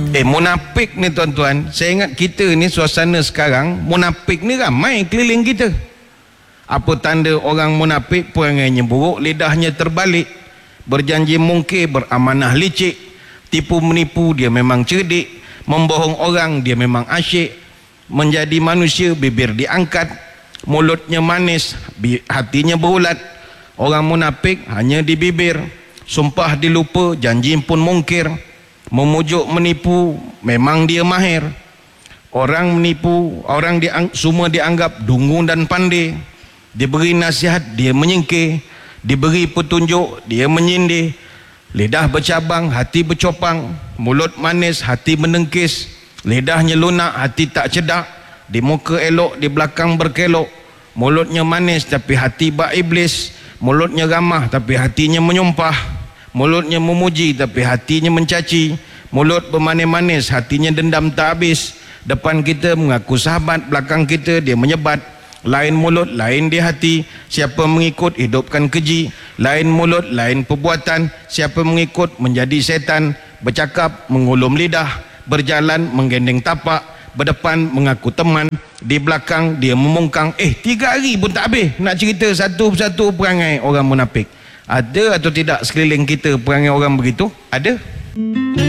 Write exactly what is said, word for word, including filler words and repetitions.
Eh, munafik ni tuan-tuan, saya ingat kita ni suasana sekarang, munafik ni ramai keliling kita. Apa tanda orang munafik? Perangainya buruk, lidahnya terbalik, berjanji mungkir, beramanah licik, tipu menipu dia memang cerdik, membohong orang dia memang asyik, menjadi manusia bibir diangkat, mulutnya manis, hatinya berulat. Orang munafik hanya di bibir, sumpah dilupa, janji pun mungkir, memujuk menipu memang dia mahir. Orang menipu, orang diang, semua dianggap dungu dan pandai. Diberi nasihat dia menyingkir, diberi petunjuk dia menyindir. Lidah bercabang, hati bercopang, mulut manis, hati menengkis, lidahnya lunak, hati tak cedak, di muka elok, di belakang berkelok. Mulutnya manis tapi hati bak iblis, mulutnya ramah tapi hatinya menyumpah, mulutnya memuji tapi hatinya mencaci, mulut bermanis-manis hatinya dendam tak habis. Depan kita mengaku sahabat, belakang kita dia menyebat. Lain mulut, lain di hati, siapa mengikut hidupkan keji. Lain mulut, lain perbuatan, siapa mengikut menjadi setan. Bercakap mengulum lidah, berjalan menggendeng tapak, berdepan mengaku teman, di belakang dia memungkang. Eh, tiga hari pun tak habis nak cerita satu persatu perangai orang munafik. Ada atau tidak sekeliling kita perangai orang begitu? Ada.